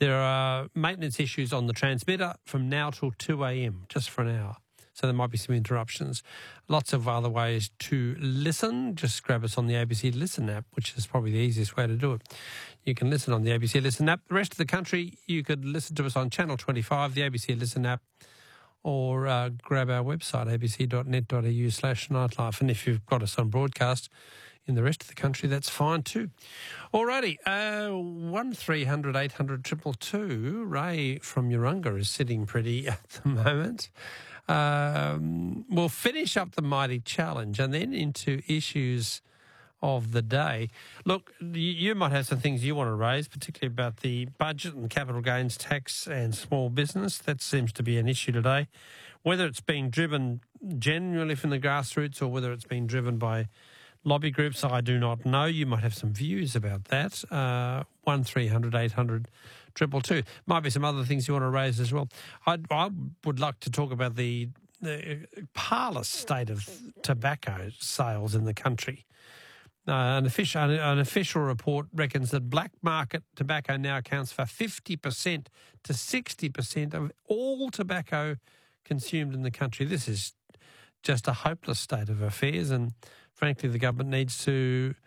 There are maintenance issues on the transmitter from now till 2 a.m, just for an hour. So there might be some interruptions. Lots of other ways to listen. Just grab us on the ABC Listen app, which is probably the easiest way to do it. You can listen on the ABC Listen app. The rest of the country, you could listen to us on Channel 25, the ABC Listen app, or grab our website, abc.net.au/nightlife. And if you've got us on broadcast in the rest of the country, that's fine too. Alrighty, 1300 800 222. Ray from Urunga is sitting pretty at the moment. We'll finish up the Mighty Challenge and then into issues of the day. Look, you might have some things you want to raise, particularly about the budget and capital gains tax and small business. That seems to be an issue today. Whether it's being driven genuinely from the grassroots or whether it's being driven by lobby groups, I do not know. You might have some views about that. 1300 800 222. Might be some other things you want to raise as well. I would like to talk about the parlous state of tobacco sales in the country. An official report reckons that black market tobacco now accounts for 50% to 60% of all tobacco consumed in the country. This is just a hopeless state of affairs, and frankly, the government needs to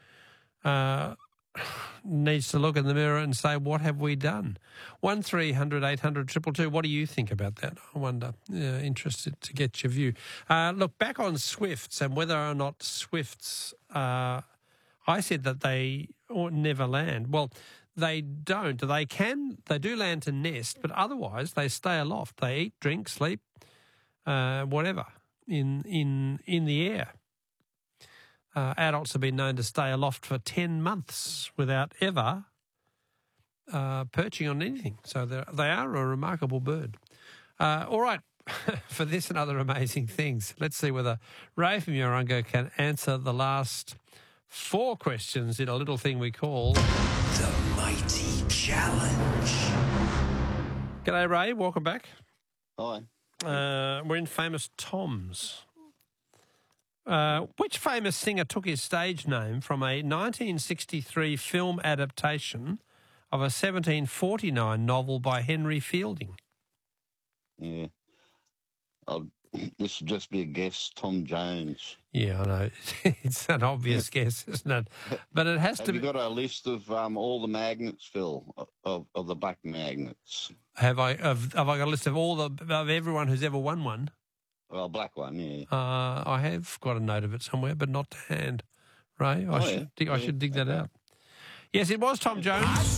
look in the mirror and say, what have we done? 1300 800 222. What do you think about that? I wonder. Interested to get your view. Look, back on Swifts and whether or not Swifts, I said that they never land. Well, they don't. They do land to nest, but otherwise they stay aloft. They eat, drink, sleep, whatever, in the air. Adults have been known to stay aloft for 10 months without ever perching on anything. So they are a remarkable bird. All right, for this and other amazing things, let's see whether Ray from Urunga can answer the last 4 questions in a little thing we call The Mighty Challenge. G'day, Ray. Welcome back. Hi. We're in Famous Tom's. Which famous singer took his stage name from a 1963 film adaptation of a 1749 novel by Henry Fielding? Yeah. This would just be a guess, Tom Jones. Yeah, I know. It's an obvious guess, isn't it? But it has to be. Have you got a list of all the magnets, Phil, of the black magnets? Have I got a list of of everyone who's ever won one? Well, black one, yeah. I have got a note of it somewhere, but not to hand. Ray, I should dig that out. Yes, it was Tom Jones.